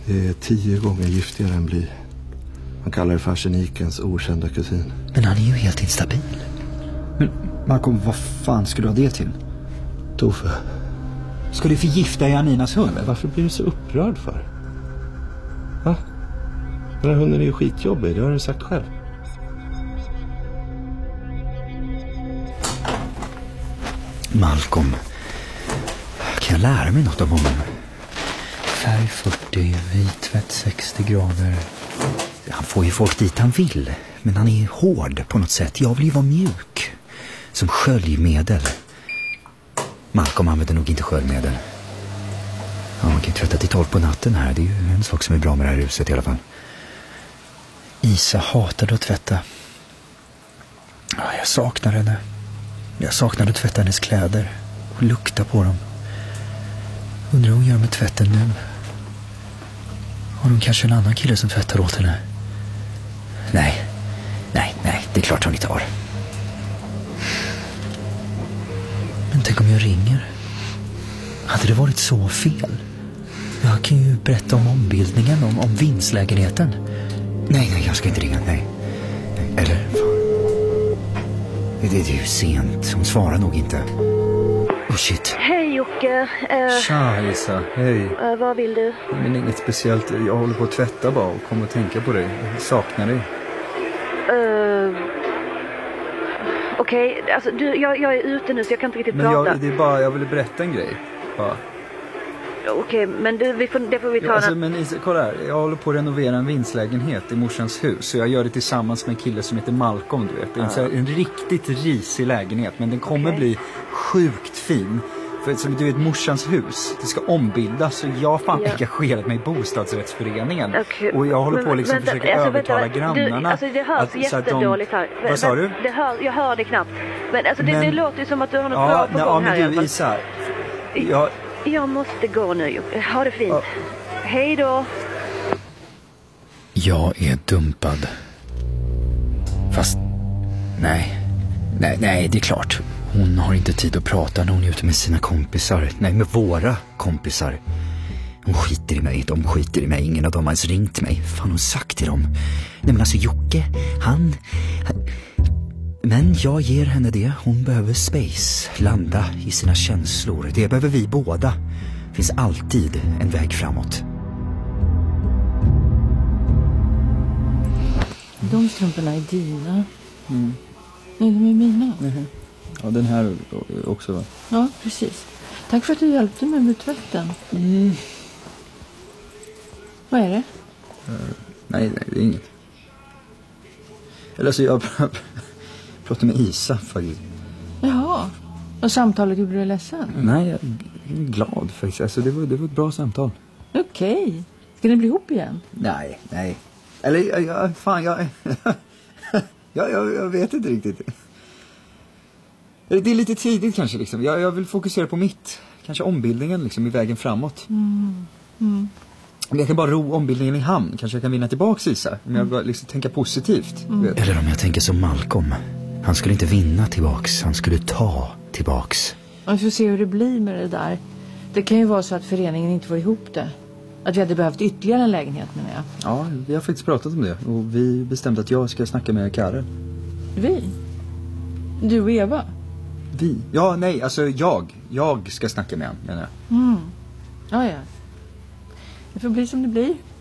Det är 10 gånger giftigare än bly. Man kallar det för arsenikens okända kusin. Men han är ju helt instabil. Men Malcolm, vad fan ska du ha det till? Toffe. Ska du förgifta Janinas hund? Men varför blir du så upprörd för? Va? Den här hunden är ju skitjobbig, det har du sagt själv. Malcolm. Kan jag lära mig något av honom? Färg 40, vitvett 60 grader. Han får ju folk dit han vill. Men han är hård på något sätt. Jag vill ju vara mjuk. Som sköljmedel. Malcolm använder nog inte sköljmedel. Ja, man kan ju tvätta till 12 på natten här. Det är ju en sak som är bra med det här huset i alla fall. Isa hatade att tvätta. Ja, jag saknar henne. Jag saknade att tvätta hennes kläder. Och lukta på dem. Undrar vad hon gör med tvätten nu. Har hon kanske en annan kille som tvättar åt henne? Nej, det är klart hon inte har. Men tänk om jag ringer. Hade det varit så fel? Jag kan ju berätta om ombildningen, om vinstlägenheten. Nej, jag ska inte ringa, nej. Eller, fan. Det är ju sent, hon svarar nog inte. Oh shit. Hej Jocke. Tja Isa, hej. Vad vill du? Men inget speciellt, jag håller på att tvätta bara och kommer att tänka på dig. Jag saknar dig. Okej, alltså jag är ute nu så jag kan inte riktigt prata. Det är bara, jag ville berätta en grej. Bara. Okej, men det får vi ta. Alltså, men Isa, kolla här. Jag håller på att renovera en vindslägenhet i morsans hus. Så jag gör det tillsammans med en kille som heter Malcolm, du vet. Det är en riktigt risig lägenhet. Men den kommer bli sjukt fin. För som du vet, morsans hus. Det ska ombildas. Så jag har engagerat mig i bostadsrättsföreningen. Okay. Och jag håller på att liksom försöka övertala grannarna. Alltså det hörs jättedåligt här. Vad sa du? Jag hör det knappt. Men alltså det låter ju som att du har något bra på gång här. Ja, men du Isa. Jag måste gå nu. Ha det fint. Ja. Hej då. Jag är dumpad. Fast nej, det är klart. Hon har inte tid att prata när hon är ute med sina kompisar. Nej, med våra kompisar. Hon skiter i mig, de skiter i mig. Ingen av dem har ens ringt mig. Fan har hon sagt till dem? Nej men alltså Jocke, han... Men jag ger henne det. Hon behöver space. Landa i sina känslor. Det behöver vi båda. Det finns alltid en väg framåt. De strumporna är dina. Nej, de är mina. Ja, den här också, va? Ja, precis. Tack för att du hjälpte mig med tvätten. Vad är det? Nej, det är inget. Eller så jag pratade med Isa faktiskt. Jaha. Och samtalet gjorde dig ledsen? Nej, jag är glad faktiskt. Alltså, det var ett bra samtal. Okej. Ska ni bli ihop igen? Nej. Eller, jag vet inte riktigt. Det är lite tidigt kanske liksom. Jag vill fokusera på mitt. Kanske ombildningen liksom i vägen framåt. Om jag kan bara ro ombildningen i hamn. Kanske jag kan vinna tillbaka Isa. Om jag bara liksom tänka positivt. Eller om jag tänker som Malcolm. Han skulle inte vinna tillbaks. Han skulle ta tillbaks. Vi får se hur det blir med det där. Det kan ju vara så att föreningen inte får ihop det. Att vi hade behövt ytterligare en lägenhet, menar jag. Ja, vi har faktiskt pratat om det. Och vi bestämde att jag ska snacka med Karen. Vi? Du och Eva? Vi? Ja, nej, alltså jag ska snacka med han, menar jag. Ja. Det får bli som det blir.